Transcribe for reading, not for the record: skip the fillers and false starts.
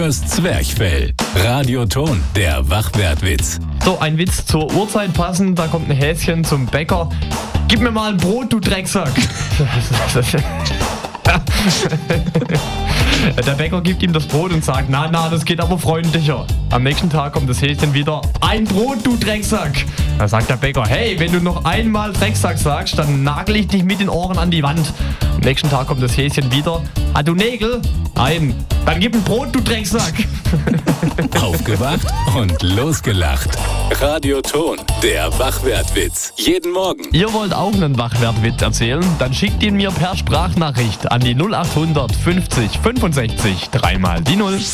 Das Zwerchfell. Radioton, der Wachwertwitz. So, ein Witz zur Uhrzeit passend. Da kommt ein Häschen zum Bäcker. Gib mir mal ein Brot, du Drecksack. Der Bäcker gibt ihm das Brot und sagt, na, das geht aber freundlicher. Am nächsten Tag kommt das Häschen wieder, ein Brot, du Drecksack. Da sagt der Bäcker, hey, wenn du noch einmal Drecksack sagst, dann nagel ich dich mit den Ohren an die Wand. Am nächsten Tag kommt das Häschen wieder, hast du Nägel? Nein. Dann gib ein Brot, du Drecksack. Aufgewacht und losgelacht. Radioton, der Wachwertwitz. Jeden Morgen. Ihr wollt auch einen Wachwertwitz erzählen? Dann schickt ihn mir per Sprachnachricht an die 0800 50 65 3 mal die 0.